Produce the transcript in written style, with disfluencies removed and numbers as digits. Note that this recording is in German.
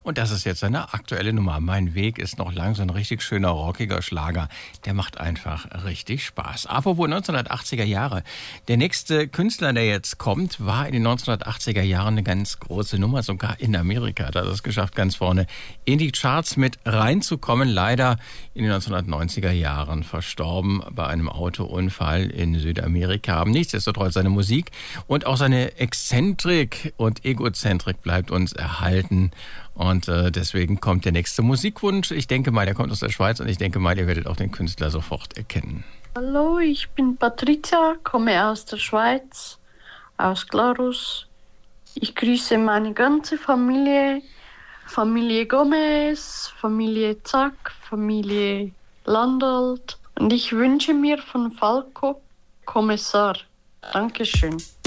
Und das ist jetzt seine aktuelle Nummer. Mein Weg ist noch lang, so ein richtig schöner, rockiger Schlager. Der macht einfach richtig Spaß. Apropos 1980er Jahre. Der nächste Künstler, der jetzt kommt, war in den 1980er Jahren eine ganz große Nummer. Sogar in Amerika hat er es geschafft, ganz vorne in die Charts mit reinzukommen. Leider in den 1990er Jahren verstorben bei einem Autounfall in Südamerika. Nichtsdestotrotz seine Musik und auch seine Exzentrik und Egozentrik bleibt uns erhalten. Und deswegen kommt der nächste Musikwunsch. Ich denke mal, der kommt aus der Schweiz und ich denke mal, ihr werdet auch den Künstler sofort erkennen. Hallo, ich bin Patricia, komme aus der Schweiz, aus Glarus. Ich grüße meine ganze Familie, Familie Gomez, Familie Zack, Familie Landolt. Und ich wünsche mir von Falco Kommissar. Dankeschön.